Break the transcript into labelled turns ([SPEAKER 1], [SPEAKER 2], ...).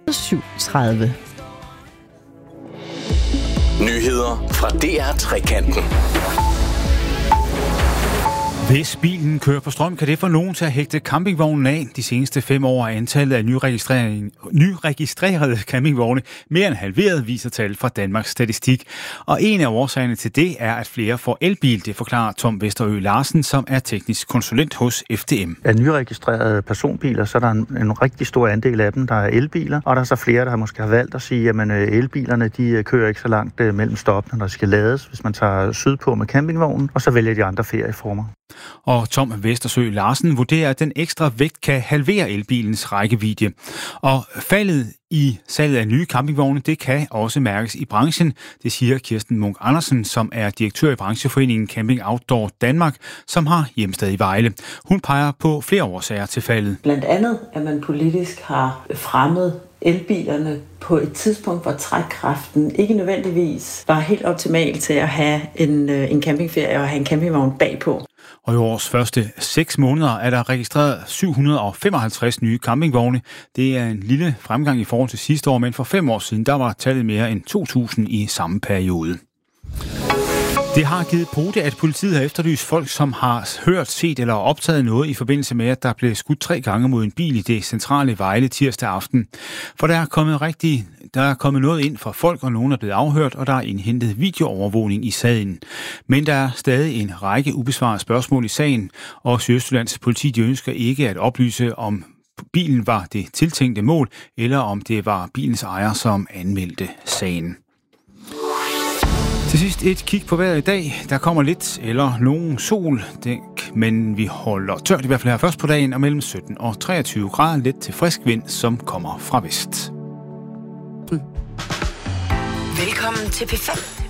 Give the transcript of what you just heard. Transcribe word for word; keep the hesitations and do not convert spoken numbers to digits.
[SPEAKER 1] syv tredive.
[SPEAKER 2] Nyheder fra D R Trekanten.
[SPEAKER 3] Hvis bilen kører på strøm, kan det få nogen til at hægte campingvognen af. De seneste fem år er antallet af nyregistrerede campingvogne mere end halveret, viser tal fra Danmarks Statistik. Og en af årsagerne til det er, at flere får elbil. Det forklarer Tom Vesterø Larsen, som er teknisk konsulent hos F D M.
[SPEAKER 4] Af nyregistrerede personbiler, så er der en, en rigtig stor andel af dem, der er elbiler. Og der er så flere, der måske har valgt at sige, at elbilerne de kører ikke så langt mellem stoppene, når de skal lades, hvis man tager sydpå med campingvognen, og så vælger de andre ferieformer.
[SPEAKER 3] Og Tom Vesterø Larsen vurderer, at den ekstra vægt kan halvere elbilens rækkevidde. Og faldet i salget af nye campingvogne, det kan også mærkes i branchen. Det siger Kirsten Munk Andersen, som er direktør i brancheforeningen Camping Outdoor Danmark, som har hjemsted i Vejle. Hun peger på flere årsager til faldet.
[SPEAKER 5] Blandt andet, at man politisk har fremmet elbilerne på et tidspunkt, hvor trækkraften ikke nødvendigvis var helt optimal til at have en, en campingferie og have en campingvogn bagpå.
[SPEAKER 3] Og i årets første seks måneder er der registreret syv hundrede og femoghalvtreds nye campingvogne. Det er en lille fremgang i forhold til sidste år, men for fem år siden der var tallet mere end to tusind i samme periode. Det har givet pote, at politiet har efterlyst folk, som har hørt, set eller optaget noget i forbindelse med, at der blev skudt tre gange mod en bil i det centrale Vejle tirsdag aften. For der er kommet rigtig, der er kommet noget ind fra folk, og nogen er blevet afhørt, og der er indhentet videoovervågning i sagen. Men der er stadig en række ubesvarede spørgsmål i sagen, og Sydøstjyllands politi ønsker ikke at oplyse, om bilen var det tiltænkte mål, eller om det var bilens ejer, som anmeldte sagen. Til sidst et kig på vejret i dag. Der kommer lidt eller nogen sol, men vi holder tørt i hvert fald her først på dagen, og mellem sytten og treogtyve grader lidt til frisk vind, som kommer fra vest.
[SPEAKER 6] Velkommen til P fem.